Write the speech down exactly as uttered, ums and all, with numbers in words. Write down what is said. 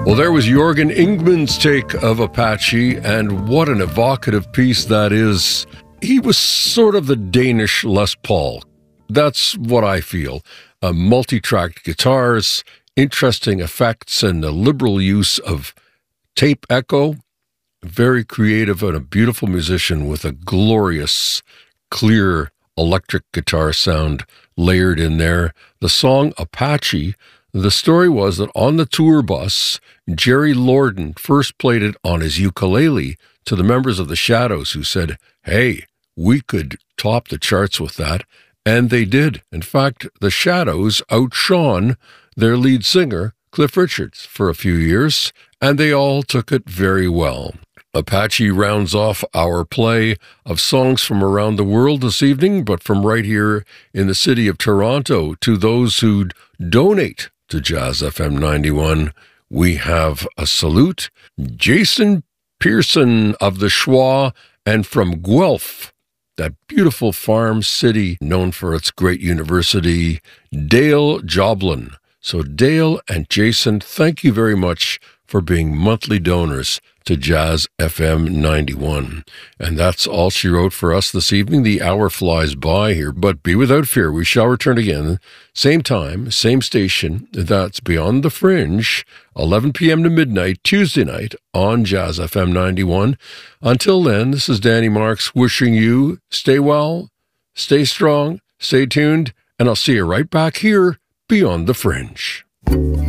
Well, there was Jorgen Ingman's take of Apache, and what an evocative piece that is. He was sort of the Danish Les Paul. That's what I feel. Uh, multi-tracked guitars, interesting effects, and a liberal use of tape echo. Very creative and a beautiful musician with a glorious, clear electric guitar sound layered in there. The song Apache, the story was that on the tour bus, Jerry Lorden first played it on his ukulele to the members of the Shadows, who said, hey, we could top the charts with that. And they did. In fact, the Shadows outshone their lead singer, Cliff Richards, for a few years, and they all took it very well. Apache rounds off our play of songs from around the world this evening, but from right here in the city of Toronto. To those who donate to Jazz F M ninety-one, we have a salute. Jason Pearson of the Schwa, and from Guelph, that beautiful farm city known for its great university, Dale Joblin. So Dale and Jason, thank you very much for being monthly donors to Jazz F M ninety-one. And that's all she wrote for us this evening. The hour flies by here, but be without fear. We shall return again. Same time, same station. That's Beyond the Fringe, eleven p.m. to midnight, Tuesday night on Jazz F M ninety-one. Until then, this is Danny Marks wishing you stay well, stay strong, stay tuned, and I'll see you right back here Beyond the Fringe.